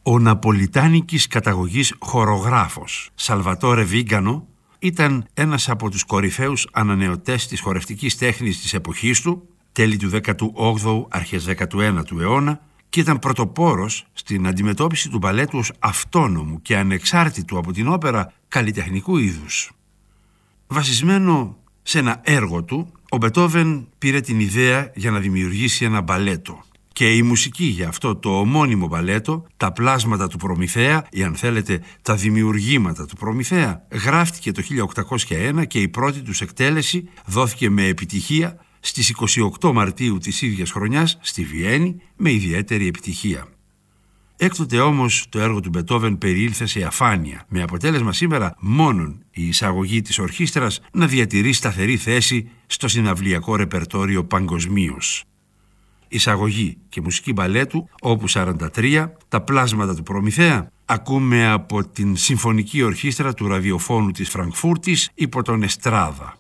Ο ναπολιτάνικης καταγωγής χορογράφος Σαλβατόρε Βίγκανο ήταν ένας από τους κορυφαίους ανανεωτές της χορευτικής τέχνης της εποχής του, τέλη του 18ου, αρχές 19ου αιώνα, και ήταν πρωτοπόρος στην αντιμετώπιση του μπαλέτου ως αυτόνομου και ανεξάρτητου από την όπερα καλλιτεχνικού είδους. Βασισμένο σε ένα έργο του, ο Μπετόβεν πήρε την ιδέα για να δημιουργήσει ένα μπαλέτο. Και η μουσική για αυτό το ομώνυμο μπαλέτο, τα πλάσματα του Προμηθέα, ή αν θέλετε τα δημιουργήματα του Προμηθέα, γράφτηκε το 1801 και η πρώτη τους εκτέλεση δόθηκε με επιτυχία στις 28 Μαρτίου της ίδιας χρονιάς στη Βιέννη με ιδιαίτερη επιτυχία. Έκτοτε όμως το έργο του Μπετόβεν περιήλθε σε αφάνεια, με αποτέλεσμα σήμερα μόνον η εισαγωγή της ορχήστρας να διατηρεί σταθερή θέση στο συναυλιακό ρεπερτόριο παγκοσμίως. Εισαγωγή και μουσική μπαλέτου, όπου 43, τα πλάσματα του Προμηθέα, ακούμε από την Συμφωνική Ορχήστρα του Ραδιοφώνου της Φραγκφούρτης υπό τον Εστράδα.